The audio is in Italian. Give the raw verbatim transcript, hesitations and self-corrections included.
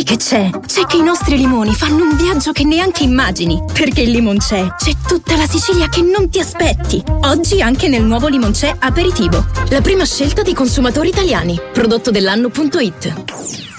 che c'è? C'è che i nostri limoni fanno un viaggio che neanche immagini. Perché il Limoncè c'è tutta la Sicilia che non ti aspetti. Oggi anche nel nuovo Limoncè Aperitivo. La prima scelta dei consumatori italiani. Prodotto dell'anno punto it.